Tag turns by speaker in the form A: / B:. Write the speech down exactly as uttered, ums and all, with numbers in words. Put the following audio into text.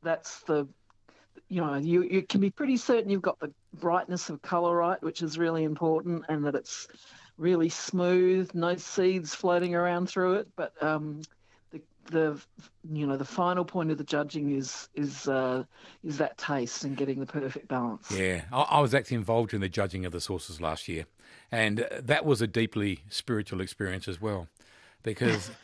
A: that's the, you know, you, you can be pretty certain you've got the brightness of colour right, which is really important, and that it's really smooth, no seeds floating around through it. But um, the the you know the final point of the judging is is uh, is that taste and getting the perfect balance.
B: Yeah, I, I was actually involved in the judging of the sauces last year, and uh, that was a deeply spiritual experience as well, because